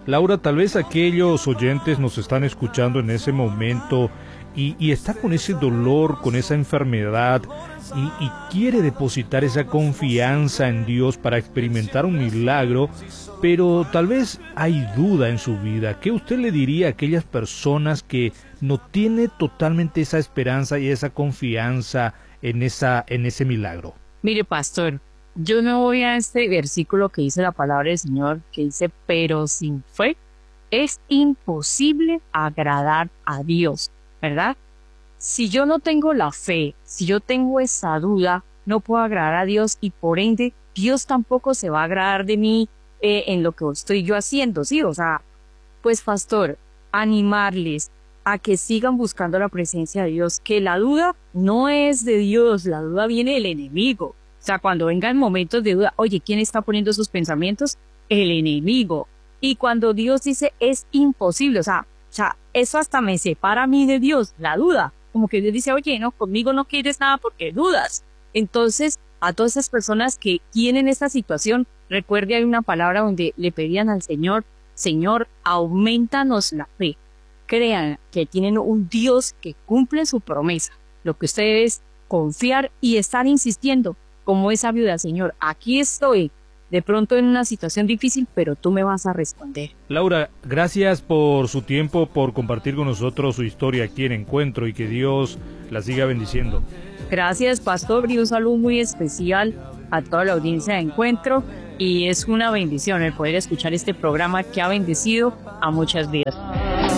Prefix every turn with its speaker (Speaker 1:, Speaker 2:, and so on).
Speaker 1: Laura, tal vez aquellos oyentes nos están escuchando en ese momento y está con ese dolor, con esa enfermedad y quiere depositar esa confianza en Dios para experimentar un milagro, pero tal vez hay duda en su vida. ¿Qué usted le diría a aquellas personas que no tienen totalmente esa esperanza y esa confianza en ese milagro?
Speaker 2: Mire, pastor, yo me voy a este versículo que dice la palabra del Señor, que dice, pero sin fe es imposible agradar a Dios, ¿verdad? Si yo no tengo la fe, si yo tengo esa duda, no puedo agradar a Dios y por ende Dios tampoco se va a agradar de mí en lo que estoy yo haciendo, ¿sí? O sea, pues pastor, animarles a que sigan buscando la presencia de Dios, que la duda no es de Dios, la duda viene del enemigo. O sea, cuando vengan momentos de duda, oye, ¿quién está poniendo esos pensamientos? El enemigo. Y cuando Dios dice es imposible, o sea, eso hasta me separa a mí de Dios, la duda. Como que Dios dice, oye, no, conmigo no quieres nada porque dudas. Entonces, a todas esas personas que tienen esta situación, recuerde, hay una palabra donde le pedían al Señor, Señor, aumentanos la fe. Crean que tienen un Dios que cumple su promesa. Lo que ustedes es confiar y estar insistiendo, como esa viuda, Señor, aquí estoy, de pronto en una situación difícil, pero tú me vas a responder.
Speaker 1: Laura, gracias por su tiempo, por compartir con nosotros su historia aquí en Encuentro y que Dios la siga bendiciendo.
Speaker 2: Gracias, pastor, y un saludo muy especial a toda la audiencia de Encuentro, y es una bendición el poder escuchar este programa que ha bendecido a muchas vidas.